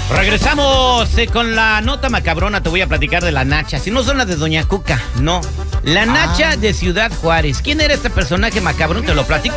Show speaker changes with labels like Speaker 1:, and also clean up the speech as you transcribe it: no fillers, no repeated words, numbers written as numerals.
Speaker 1: Regresamos con la nota macabrona. Te voy a platicar de la Nacha. Si no son las de Doña Cuca, no. La Nacha de Ciudad Juárez. ¿Quién era este personaje macabrón? Te lo platico.